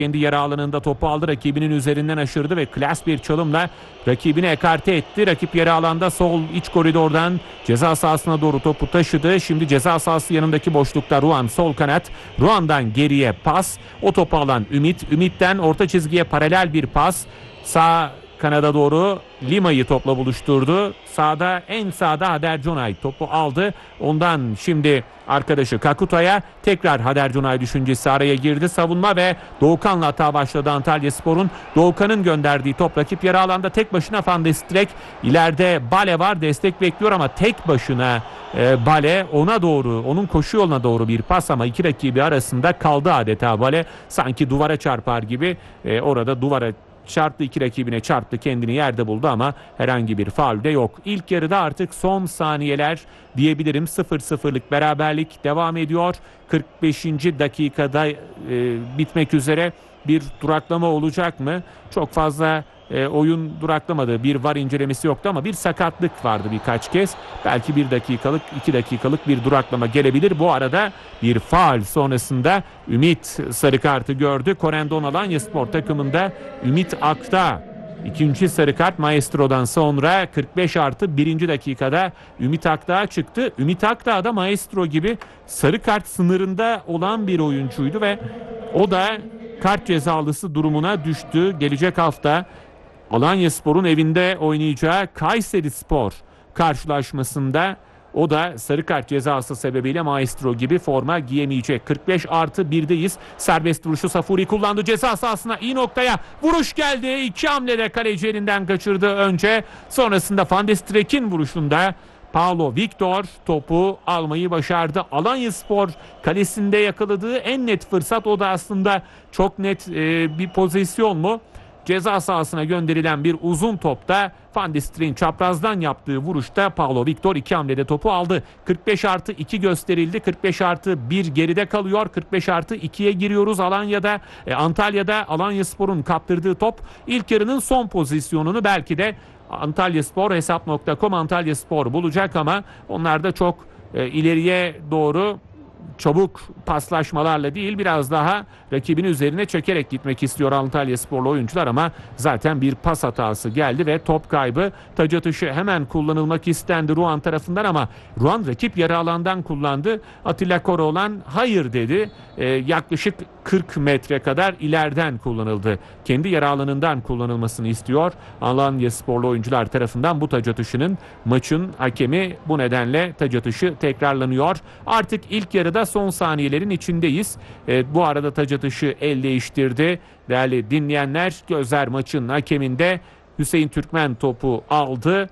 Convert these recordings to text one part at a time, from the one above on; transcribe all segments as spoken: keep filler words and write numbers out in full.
Kendi yarı alanında topu aldı, rakibinin üzerinden aşırdı ve klas bir çalımla rakibini ekarte etti. Rakip yarı alanda sol iç koridordan ceza sahasına doğru topu taşıdı. Şimdi ceza sahası yanındaki boşlukta Ruan sol kanat. Ruan'dan geriye pas. O topu alan Ümit. Ümit'ten orta çizgiye paralel bir pas. Sağ kanada doğru Lima'yı topla buluşturdu. Sağda, en sağda Hader Conay topu aldı. Ondan şimdi arkadaşı Kakuta'ya, tekrar Hader Conay düşüncesi araya girdi. Savunma ve Doğukan'la hata başladı Antalyaspor'un. Doğukan'ın gönderdiği top rakip yarı alanda tek başına Van de Streek. İleride Bale var, destek bekliyor ama tek başına e, Bale ona doğru, onun koşu yoluna doğru bir pas ama iki rakibi arasında kaldı adeta Bale. Sanki duvara çarpar gibi e, orada duvara çarptı, iki rakibine çarptı, kendini yerde buldu ama herhangi bir faul de yok. İlk yarıda artık son saniyeler diyebilirim. sıfır sıfırlık beraberlik devam ediyor. kırk beşinci dakikada e, bitmek üzere. Bir duraklama olacak mı? Çok fazla e, oyun duraklamadı. Bir var incelemesi yoktu ama bir sakatlık vardı birkaç kez. Belki bir dakikalık, iki dakikalık bir duraklama gelebilir. Bu arada bir faul sonrasında Ümit sarı kartı gördü. Corendon Alanyaspor takımında Ümit Akta ikinci sarı kart Maestro'dan sonra kırk beş artı birinci dakikada Ümit Akta çıktı. Ümit Akta da Maestro gibi sarı kart sınırında olan bir oyuncuydu ve o da kart cezalısı durumuna düştü. Gelecek hafta Alanyaspor'un evinde oynayacağı Kayserispor karşılaşmasında o da sarı kart cezası sebebiyle Maestro gibi forma giyemeyecek. kırk beş artı birdeyiz. Serbest vuruşu Safuri kullandı. Ceza sahasına iyi noktaya vuruş geldi. İki hamlede kaleci elinden kaçırdı önce. Sonrasında Van de Streek'in vuruşunda Paulo Victor topu almayı başardı. Alanyaspor kalesinde yakaladığı en net fırsat o da aslında çok net e, bir pozisyon mu? Ceza sahasına gönderilen bir uzun topta Van de Streek'in çaprazdan yaptığı vuruşta Paulo Victor iki hamlede topu aldı. kırk beş artı iki gösterildi. kırk beş artı bir geride kalıyor. kırk beş artı ikiye giriyoruz. Alanya'da, e, Antalya'da Alanyaspor'un kaptırdığı top ilk yarının son pozisyonunu belki de Antalyaspor hesap nokta com Antalyaspor bulacak ama onlar da çok e, ileriye doğru çabuk paslaşmalarla değil, biraz daha rakibini üzerine çekerek gitmek istiyor Antalyasporlu oyuncular ama zaten bir pas hatası geldi ve top kaybı. Taç atışı hemen kullanılmak istendi Ruan tarafından ama Ruan rakip yarı alandan kullandı. Atilla Koroğlan hayır dedi. Ee, yaklaşık kırk metre kadar ileriden kullanıldı. Kendi yarı alanından kullanılmasını istiyor Alanyasporlu oyuncular tarafından. Bu taç atışının maçın hakemi, bu nedenle taç atışı tekrarlanıyor. Artık ilk yarıda son saniyelerin içindeyiz. Evet, bu arada taç atışı el değiştirdi. Değerli dinleyenler, gözler maçın hakeminde. Hüseyin Türkmen topu aldı.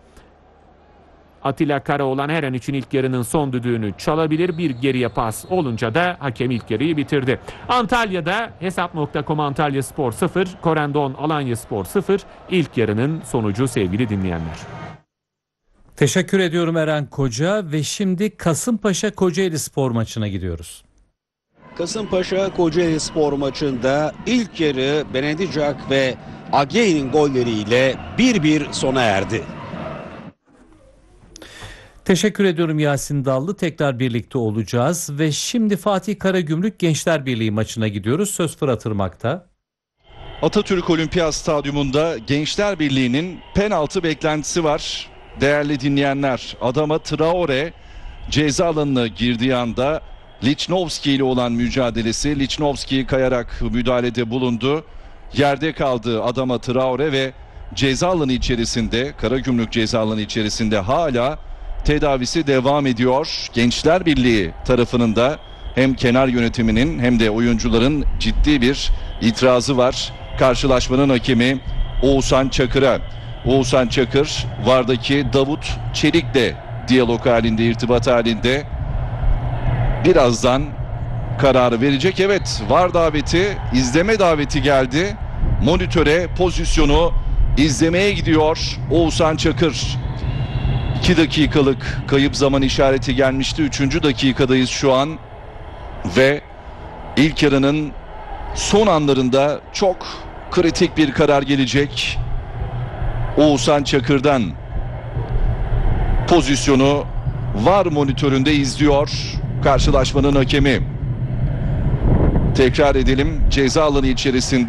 Atilla Karaoğlan her an için ilk yarının son düdüğünü çalabilir. Bir geriye pas olunca da hakem ilk yarıyı bitirdi. Antalya'da hesap nokta com Antalyaspor sıfır, Corendon Alanyaspor sıfır. İlk yarının sonucu sevgili dinleyenler. Teşekkür ediyorum Eren Koca ve şimdi Kasımpaşa Kocaeli Spor maçına gidiyoruz. Kasımpaşa Kocaeli Spor maçında ilk yarı Benedicak ve Agei'nin golleriyle bir bir sona erdi. Teşekkür ediyorum Yasin Dallı. Tekrar birlikte olacağız ve şimdi Fatih Karagümrük Gençler Birliği maçına gidiyoruz. Söz Fırat Irmak'ta. Atatürk Olimpiyat Stadyumunda Gençler Birliği'nin penaltı beklentisi var. Değerli dinleyenler, Adama Traore ceza alanına girdiği anda Lichnowsky ile olan mücadelesi, Lichnowsky kayarak müdahalede bulundu. Yerde kaldı Adama Traore ve ceza alanı içerisinde, Karagümrük ceza alanı içerisinde hala tedavisi devam ediyor. Gençler Birliği tarafının da hem kenar yönetiminin hem de oyuncuların ciddi bir itirazı var. Karşılaşmanın hakemi Oğuzhan Çakır'a. Oğuzhan Çakır vardaki Davut Çelik'le diyalog halinde, irtibat halinde. Birazdan kararı verecek. Evet, var daveti, izleme daveti geldi. Monitöre pozisyonu izlemeye gidiyor Oğuzhan Çakır. iki dakikalık kayıp zaman işareti gelmişti. üçüncü dakikadayız şu an. Ve ilk yarının son anlarında çok kritik bir karar gelecek. Oğuzhan Çakır'dan pozisyonu var monitöründe izliyor karşılaşmanın hakemi. Tekrar edelim, ceza alanı içerisinde